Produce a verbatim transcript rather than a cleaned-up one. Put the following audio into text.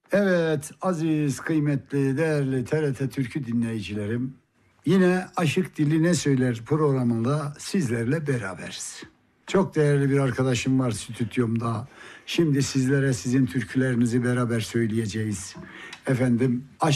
Evet, aziz, kıymetli, değerli T R T Türkü dinleyicilerim. Yine Aşık Dili Ne Söyler programında sizlerle beraberiz. Çok değerli bir arkadaşım var stüdyomda. Şimdi sizlere sizin türkülerinizi beraber söyleyeceğiz. Efendim,